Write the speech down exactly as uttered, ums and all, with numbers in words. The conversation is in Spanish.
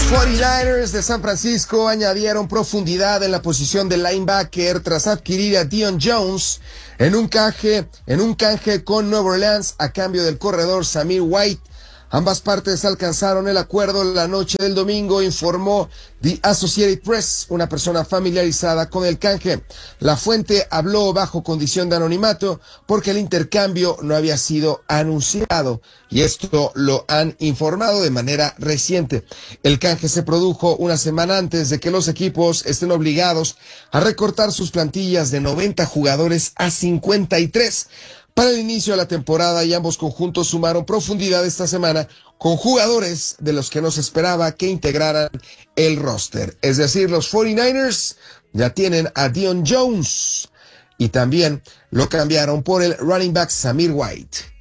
cuarenta y nueve ers de San Francisco añadieron profundidad en la posición de linebacker tras adquirir a Dion Jones en un canje, en un canje con Nueva Orleans a cambio del corredor Zamir White. Ambas partes alcanzaron el acuerdo la noche del domingo, informó The Associated Press, una persona familiarizada con el canje. La fuente habló bajo condición de anonimato porque el intercambio no había sido anunciado, y esto lo han informado de manera reciente. El canje se produjo una semana antes de que los equipos estén obligados a recortar sus plantillas de noventa jugadores a cincuenta y tres. Para el inicio de la temporada, y ambos conjuntos sumaron profundidad esta semana con jugadores de los que no se esperaba que integraran el roster. Es decir, los cuarenta y nueve ers ya tienen a Dion Jones y también lo cambiaron por el running back Zamir White.